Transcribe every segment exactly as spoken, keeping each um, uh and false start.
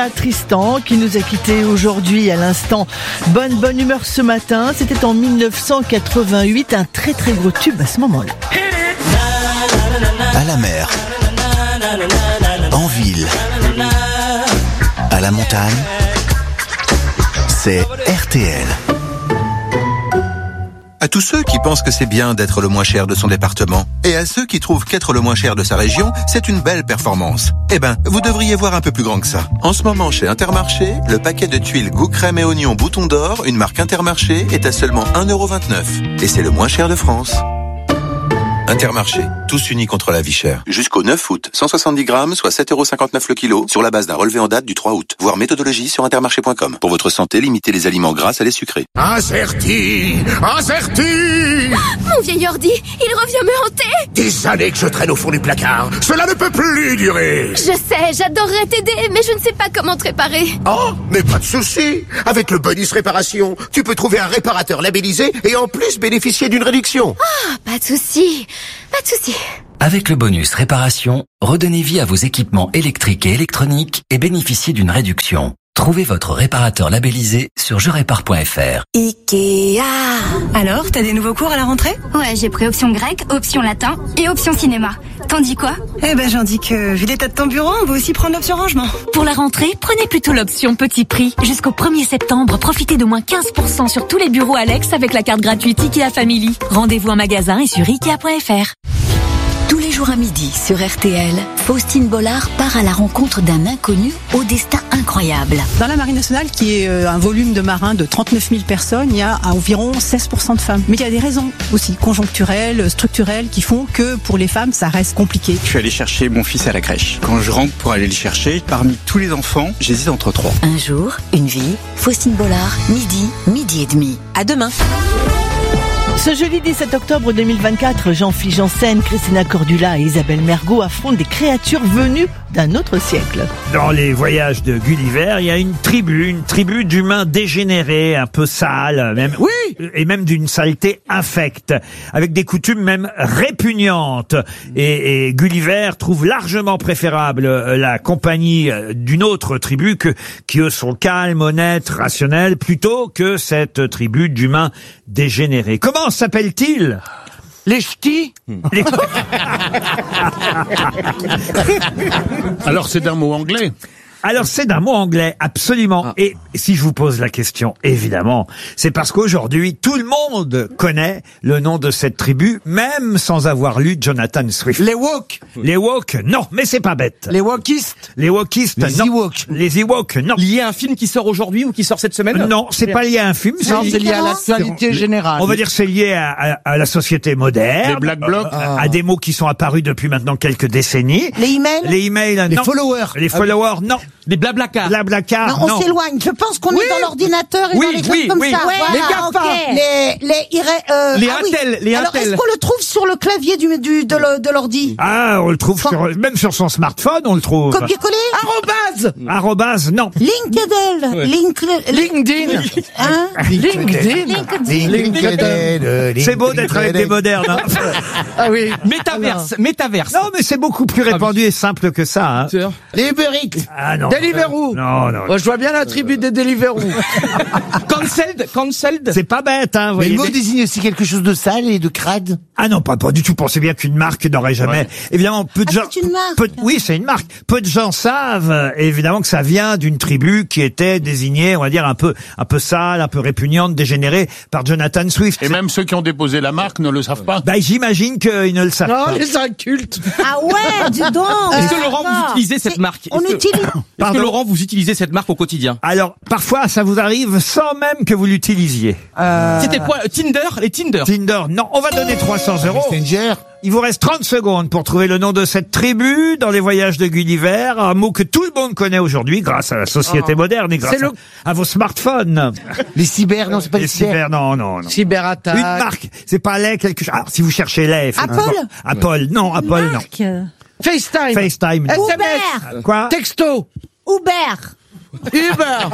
Tristan qui nous a quittés aujourd'hui à l'instant. Bonne bonne humeur ce matin. C'était en dix-neuf cent quatre-vingt-huit, un très très gros tube à ce moment-là. À la mer, en ville, à la montagne, c'est R T L. À tous ceux qui pensent que c'est bien d'être le moins cher de son département, et à ceux qui trouvent qu'être le moins cher de sa région, c'est une belle performance. Eh ben, vous devriez voir un peu plus grand que ça. En ce moment, chez Intermarché, le paquet de tuiles goût crème et oignon bouton d'or, une marque Intermarché, est à seulement un euro vingt-neuf. Et c'est le moins cher de France. Intermarché, tous unis contre la vie chère. Jusqu'au neuf août, cent soixante-dix grammes, soit sept euros cinquante-neuf le kilo, sur la base d'un relevé en date du trois août. Voir méthodologie sur intermarché point com. Pour votre santé, limitez les aliments gras à les sucrés. Incerti, incerti. Mon vieil ordi, il revient me hanter. Des années que je traîne au fond du placard. Cela ne peut plus durer. Je sais, j'adorerais t'aider, mais je ne sais pas comment te réparer. Oh, mais pas de souci. Avec le bonus réparation, tu peux trouver un réparateur labellisé et en plus bénéficier d'une réduction. Ah, pas de souci. Pas de souci. Avec le bonus réparation, redonnez vie à vos équipements électriques et électroniques et bénéficiez d'une réduction. Trouvez votre réparateur labellisé sur je répare point f r. Ikea. Alors, t'as des nouveaux cours à la rentrée? Ouais, j'ai pris option grec, option latin et option cinéma. T'en dis quoi? Eh ben, j'en dis que, vu l'état de ton bureau, on va aussi prendre l'option rangement. Pour la rentrée, prenez plutôt l'option petit prix. Jusqu'au premier septembre, profitez de moins quinze pour cent sur tous les bureaux Alex avec la carte gratuite Ikea Family. Rendez-vous en magasin et sur ikea point f r. Tous les jours à midi sur R T L, Faustine Bollard part à la rencontre d'un inconnu au destin incroyable. Dans la Marine nationale, qui est un volume de marins de trente-neuf mille personnes, il y a environ seize pour cent de femmes. Mais il y a des raisons aussi conjoncturelles, structurelles, qui font que pour les femmes, ça reste compliqué. Je suis allé chercher mon fils à la crèche. Quand je rentre pour aller le chercher, parmi tous les enfants, j'hésite entre trois. Un jour, une vie, Faustine Bollard, midi, midi et demi. À demain. Ce jeudi dix-sept octobre deux mille vingt-quatre, Jean-Philippe Janssen, Christina Cordula et Isabelle Mergo affrontent des créatures venues d'un autre siècle. Dans les voyages de Gulliver, il y a une tribu, une tribu d'humains dégénérés, un peu sales, même, oui, et même d'une saleté infecte, avec des coutumes même répugnantes. Et, et Gulliver trouve largement préférable la compagnie d'une autre tribu que, qui eux sont calmes, honnêtes, rationnels, plutôt que cette tribu d'humains dégénérés. Comment s'appelle-t-il ? Les ch'tis. Les... Alors c'est d'un mot anglais. Alors c'est d'un mot anglais, absolument. Ah. Et si je vous pose la question, évidemment, c'est parce qu'aujourd'hui, tout le monde connaît le nom de cette tribu, même sans avoir lu Jonathan Swift. Les Woks. Les Woks, non, mais c'est pas bête. Les Wokistes. Les Wokistes, les non. Ewoks. Les Ewoks, non. Lié à un film qui sort aujourd'hui ou qui sort cette semaine? Non, c'est pas lié à un film. Non, c'est lié à l'actualité générale. On va dire que c'est lié à, à, à la société moderne. Les Black Blocs. À, à des mots qui sont apparus depuis maintenant quelques décennies. Les emails. Les emails, Les non. followers. Les followers, non. Les blablacar. Blablacar, non. On non. s'éloigne. Je pense qu'on oui. est dans l'ordinateur et oui, dans les trucs oui, comme oui. ça. Ouais, Voilà, les GAFA. okay. Les, les, euh, les ah, Intel, oui. les Alors, Intel. est-ce qu'on le trouve sur le clavier du, du, de, le, de l'ordi? Ah, on le trouve sur, même sur son smartphone, on le trouve. Copier-coller? Arrobase. Arrobase, non. LinkedIn. Ouais. Link, LinkedIn. Hein? LinkedIn. LinkedIn. C'est beau d'être avec des modernes. Hein. Ah oui. Métaverse. Métaverse. Non, mais c'est beaucoup plus répandu et simple que ça. Hein. Les Uber Eats. Ah non. Deliveroo. Non, non. Moi, je vois bien la tribu des Deliveroo. Cancelled. Cancelled. C'est pas bête, hein. Mais le mot désigne aussi quelque chose de sale et de crade. Ah non, pas, pas du tout. Pensez bien qu'une marque n'aurait jamais. Ouais. Évidemment, peu de ah, gens. C'est une marque. Peu, oui, c'est une marque. Peu de gens savent, euh, évidemment, que ça vient d'une tribu qui était désignée, on va dire, un peu, un peu sale, un peu répugnante, dégénérée par Jonathan Swift. Et même ceux qui ont déposé la marque ne le savent pas. Bah, j'imagine qu'ils ne le savent non, pas. Non, les incultes. Ah ouais, dis donc. Est-ce que Laurent, vous utilisez cette marque? On Est-ce utilise. que, est-ce que Laurent, vous utilisez cette marque au quotidien? Alors, parfois, ça vous arrive sans même que vous l'utilisiez. Euh... C'était quoi? Tinder? Les Tinder? Tinder, non. On va donner trois cents euros. Messenger. Il vous reste trente secondes pour trouver le nom de cette tribu dans les voyages de Gulliver. Un mot que tout le monde connaît aujourd'hui grâce à la société oh. moderne et grâce le... à, à vos smartphones. Les cyber, non, c'est pas les, les cyber. cyber. Non, non, non. Cyberattaque. Une marque. C'est pas lait quelque chose. Ah, si vous cherchez lait. Apple. Apple. Non, Apple, marque. non. FaceTime. FaceTime. S M S. Uber. Quoi? Texto. Uber. Uber.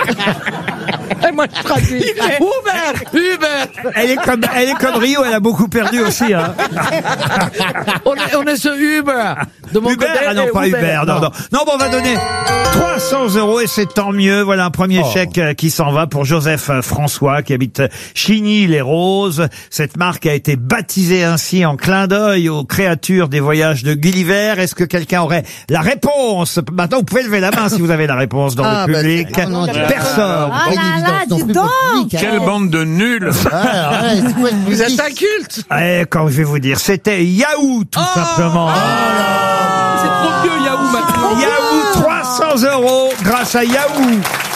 Et moi je traduis. Uber. Uber. Elle est comme, elle est comme Rio, elle a beaucoup perdu aussi. Hein. on, est, on est sur Uber. De mon Hubert, côté, ah non, et pas Hubert. Hubert, non, Non. non. Non, bon, on va donner trois cents euros et c'est tant mieux. Voilà un premier Oh. chèque euh, qui s'en va pour Joseph euh, François qui habite Chigny-les-Roses. Cette marque a été baptisée ainsi en clin d'œil aux créatures des voyages de Gulliver. Est-ce que quelqu'un aurait la réponse? Maintenant, vous pouvez lever la main si vous avez la réponse dans Ah, le bah, public. c'est- non, non, Personne. Ah là là, dis donc. Quelle bande de nuls. Ah, ouais, c'est quoi ce Vous êtes public un culte. Eh, quand je vais vous dire, c'était Yahoo, tout simplement. C'est trop vieux Yahoo maintenant. Yahoo, trois cents euros grâce à Yahoo.